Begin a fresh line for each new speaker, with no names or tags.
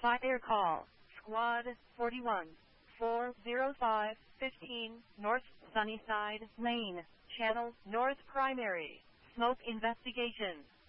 Fire call. Squad 41. 405-15 North Sunnyside Lane, Channel North Primary. Smoke investigation.